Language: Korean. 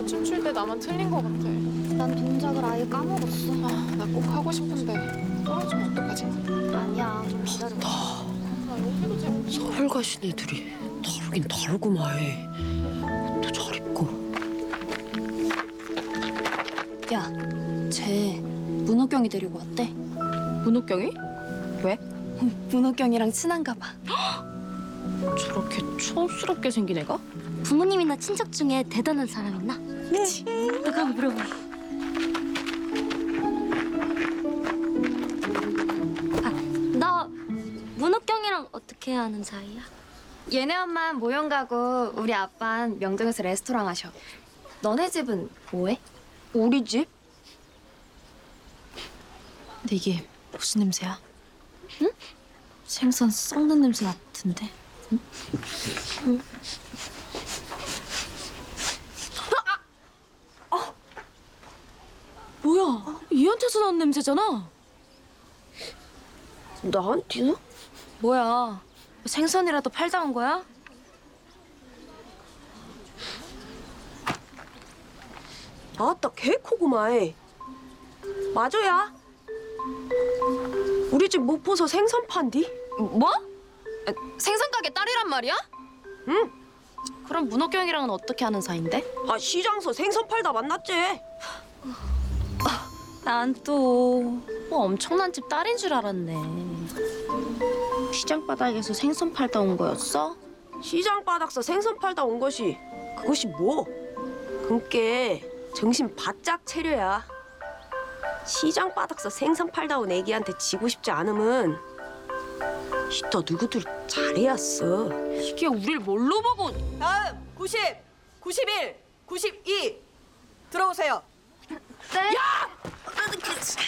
춤출 때 나만 틀린 거 같아. 난 동작을 아예 까먹었어. 나 꼭 하고 싶은데 떨어지면 어떡하지? 아니야, 좀 기다려. 나 여기도 재밌어. 서울 가신 애들이 다르긴 다르구만. 옷도 잘 입고. 야, 쟤 문호경이 데리고 왔대. 문호경이? 왜? 문호경이랑 친한가 봐. 저렇게 촌스럽게 생긴 애가? 부모님이나 친척 중에 대단한 사람 있나? 그치? 누가 물어봐. 너 문호경이랑 어떻게 아는 사이야? 얘네 엄마는 모형 가고 우리 아빠는 명동에서 레스토랑 하셔. 너네 집은 뭐해? 우리 집? 근데 이게 무슨 냄새야? 응? 생선 썩는 냄새 같은데? 응? 응. 뭐야? 얘한테서 나는 냄새잖아. 나한테는? 뭐야? 생선이라도 팔다 온 거야? 아따 개코구만. 맞아야. 우리 집 목포서 생선 판디? 뭐? 생선 가게 딸이란 말이야? 응. 그럼 문호경이랑은 어떻게 하는 사이인데? 아 시장서 생선 팔다 만났지. 난 또 뭐 엄청난 집 딸인 줄 알았네. 시장 바닥에서 생선 팔다 온 거였어? 시장 바닥서 생선 팔다 온 것이 그것이 뭐? 그니까 정신 바짝 차려야. 시장 바닥서 생선 팔다 온 애기한테 지고 싶지 않으면 히터 누구들 잘해야어. 이게 우릴 뭘로 보고? 다음 90, 91, 92 들어오세요. 네?